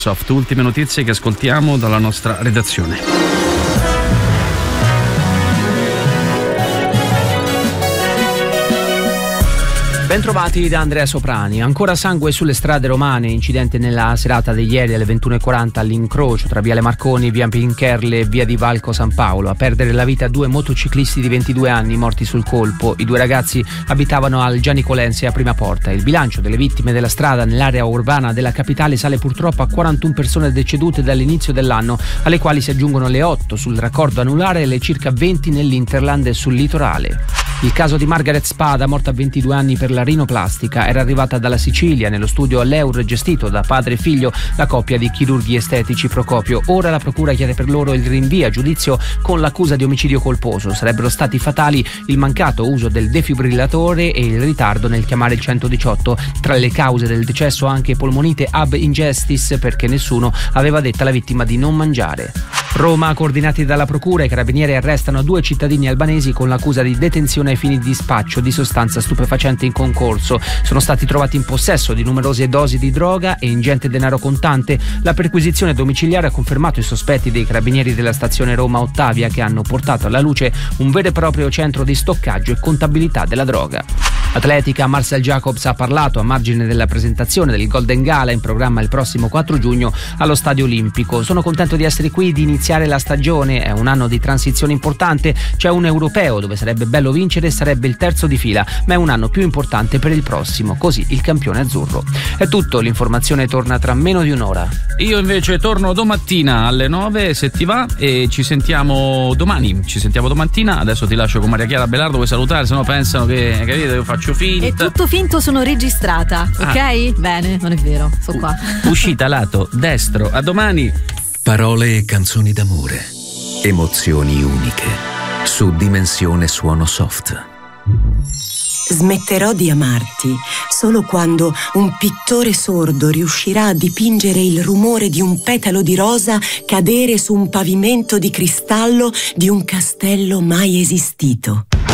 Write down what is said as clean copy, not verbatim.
Soft, ultime notizie che ascoltiamo dalla nostra redazione. Bentrovati da Andrea Soprani. Ancora sangue sulle strade romane. Incidente nella serata di ieri alle 21:40 all'incrocio tra Viale Marconi, Via Pincherle e Via di Valco San Paolo. A perdere la vita 2 motociclisti di 22 anni morti sul colpo. I 2 ragazzi abitavano al Gianicolense a Prima Porta. Il bilancio delle vittime della strada nell'area urbana della capitale sale purtroppo a 41 persone decedute dall'inizio dell'anno, alle quali si aggiungono le 8 sul raccordo anulare e le circa 20 nell'Interland e sul litorale. Il caso di Margaret Spada, morta a 22 anni per la rinoplastica, era arrivata dalla Sicilia. Nello studio L'Eur, gestito da padre e figlio, la coppia di chirurghi estetici Procopio. Ora la procura chiede per loro il rinvio a giudizio con l'accusa di omicidio colposo. Sarebbero stati fatali il mancato uso del defibrillatore e il ritardo nel chiamare il 118. Tra le cause del decesso anche polmonite ab ingestis, perché nessuno aveva detto alla vittima di non mangiare. Roma, coordinati dalla procura, i carabinieri arrestano 2 cittadini albanesi con l'accusa di detenzione ai fini di spaccio di sostanza stupefacente in concorso. Sono stati trovati in possesso di numerose dosi di droga e ingente denaro contante. La perquisizione domiciliare ha confermato i sospetti dei carabinieri della stazione Roma Ottavia, che hanno portato alla luce un vero e proprio centro di stoccaggio e contabilità della droga. Atletica, Marcel Jacobs ha parlato a margine della presentazione del Golden Gala in programma il prossimo 4 giugno allo Stadio Olimpico. Sono contento di essere qui, di iniziare la stagione, è un anno di transizione importante, c'è un europeo dove sarebbe bello vincere, sarebbe il terzo di fila, ma è un anno più importante per il prossimo, così il campione azzurro. È tutto, l'informazione torna tra meno di un'ora. Io invece torno domattina alle 9 se ti va e ci sentiamo domani, domattina. Adesso ti lascio con Maria Chiara Belardo, vuoi salutare, se no pensano che, capite, io faccio finta. È tutto finto, sono registrata, ok? Bene, non è vero, sono qua. Uscita lato destro, a domani. Parole e canzoni d'amore, emozioni uniche, su Dimensione Suono Soft. Smetterò di amarti solo quando un pittore sordo riuscirà a dipingere il rumore di un petalo di rosa cadere su un pavimento di cristallo di un castello mai esistito.